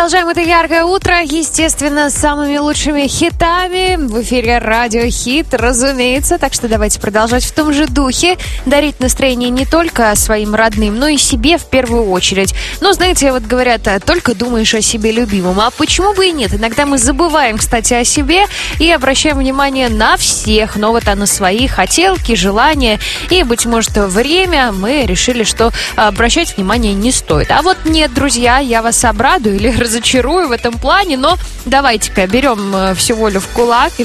Продолжаем это яркое утро, естественно, с самыми лучшими хитами. В эфире Радио Хит, разумеется. Так что давайте продолжать в том же духе. Дарить настроение не только своим родным, но и себе в первую очередь. Но, знаете, вот говорят, только думаешь о себе любимом. А почему бы и нет? Иногда мы забываем, кстати, о себе и обращаем внимание на всех. Но вот на свои хотелки, желания. И, быть может, время мы решили, что обращать внимание не стоит. А вот нет, друзья, я вас обрадую или разочарую в этом плане, но давайте-ка берем всю волю в кулак и